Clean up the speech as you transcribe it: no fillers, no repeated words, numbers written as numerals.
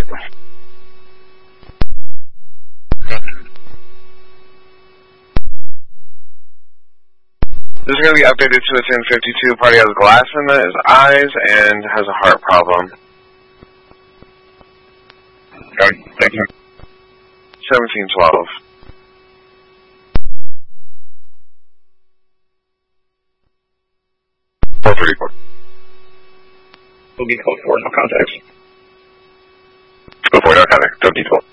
This is going to be updated to a 1052. Party has glass in his eyes and has a heart problem. Thank you. 1712. Will be code 4, no context. Go for it, no contact. 1712.